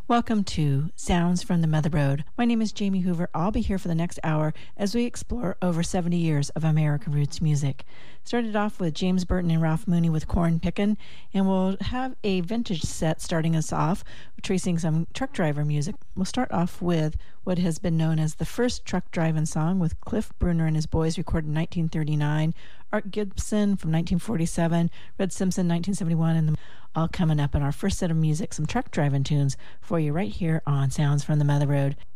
Welcome to Sounds from the Mother Road. My name is Jamie Hoover. I'll be here for the next hour as we explore over 70 years of American roots music. Started off with James Burton and Ralph Mooney with Corn Pickin', and we'll have a vintage set starting us off, tracing some truck driver music. We'll start off with what has been known as the first truck driving song with Cliff Bruner and his boys, recorded in 1939, Art Gibson from 1947, Red Simpson 1971, and all coming up in our first set of music, some truck driving tunes for you right here on Sounds from the Mother Road.